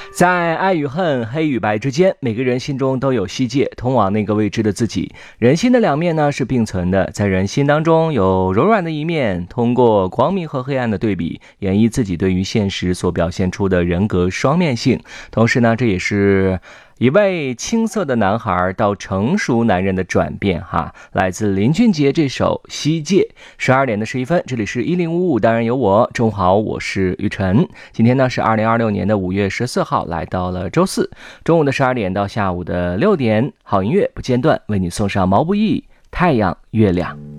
在爱与恨、黑与白之间，每个人心中都有西界，通往那个未知的自己。人心的两面呢是并存的，在人心当中有柔软的一面，通过光明和黑暗的对比，演绎自己对于现实所表现出的人格双面性。同时呢，这也是一位青涩的男孩到成熟男人的转变来自林俊杰这首《西界》。12点11分，这里是1055，当然有我。中午好，我是玉晨。今天呢是2026年的5月14号，来到了周四中午的12点到下午的6点，好音乐不间断，为你送上毛不易《太阳月亮》。